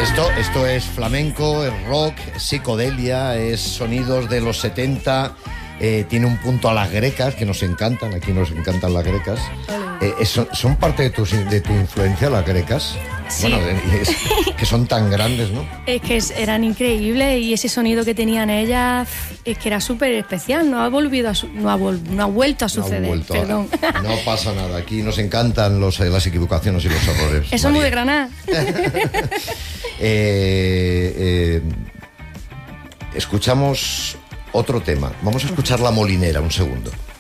Esto es flamenco, es rock, es psicodelia, es sonidos de los 70, tiene un punto a las grecas, que nos encantan, aquí nos encantan las grecas. ¿Son parte de tu influencia las grecas? Sí. Bueno, que son tan grandes, ¿no? Es que eran increíbles y ese sonido que tenían ellas es que era súper especial. No ha vuelto a suceder. Perdón. No pasa nada. Aquí nos encantan las equivocaciones y los errores. Eso es muy de Granada. Escuchamos otro tema. Vamos a escuchar La Molinera un segundo.